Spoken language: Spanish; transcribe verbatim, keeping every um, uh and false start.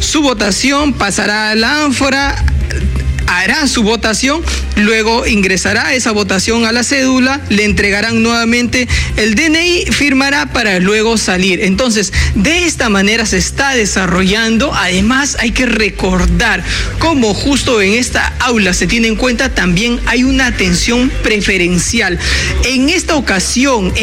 su votación, pasará a la ánfora, hará su votación, luego ingresará esa votación a la cédula, le entregarán nuevamente el D N I, firmará para luego salir. Entonces, de esta manera se está desarrollando. Además, hay que recordar cómo justo en esta aula se tiene en cuenta, también hay una atención preferencial. En esta ocasión,